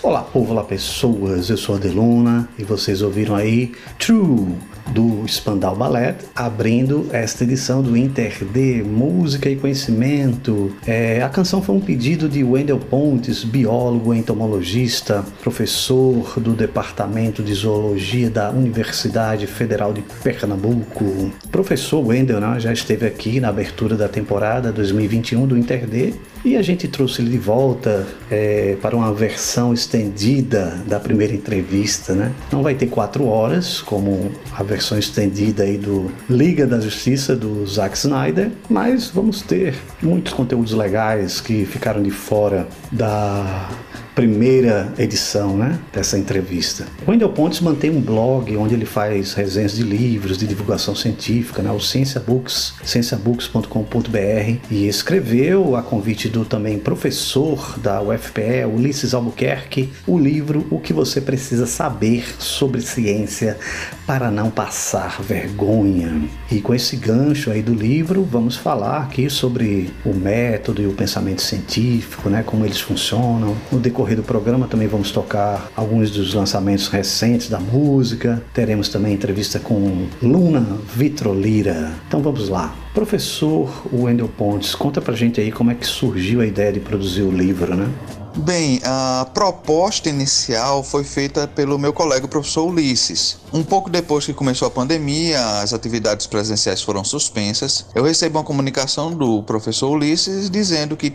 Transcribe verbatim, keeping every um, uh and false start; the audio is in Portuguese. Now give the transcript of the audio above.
Olá povo, olá pessoas, eu sou a Deluna e vocês ouviram aí True do Spandau Ballet, abrindo esta edição do Inter D, Música e Conhecimento. É, a canção foi um pedido de Wendel Pontes, biólogo, entomologista, professor do Departamento de Zoologia da Universidade Federal de Pernambuco. Professor Wendel, né, já esteve aqui na abertura da temporada dois mil e vinte e um do Inter D e a gente trouxe ele de volta é, para uma versão estendida da primeira entrevista, né? Não vai ter quatro horas, como a versão estendida aí do Liga da Justiça do Zack Snyder, mas vamos ter muitos conteúdos legais que ficaram de fora da primeira edição, né, dessa entrevista. O Wendel Pontes mantém um blog onde ele faz resenhas de livros, de divulgação científica, né, o Ciência Books, ciência books ponto com ponto b r, e escreveu, a convite do também professor da U F P E, Ulisses Albuquerque, o livro O que você precisa saber sobre ciência para não passar vergonha. E com esse gancho aí do livro, vamos falar aqui sobre o método e o pensamento científico, né, como eles funcionam. No decorrer do programa também vamos tocar alguns dos lançamentos recentes da música. Teremos também entrevista com Luna Vitrolira. Então vamos lá. Professor Wendel Pontes, conta pra gente aí como é que surgiu a ideia de produzir o livro, né? Bem, a proposta inicial foi feita pelo meu colega, o professor Ulisses. Um pouco depois que começou a pandemia, as atividades presenciais foram suspensas. Eu recebo uma comunicação do professor Ulisses dizendo que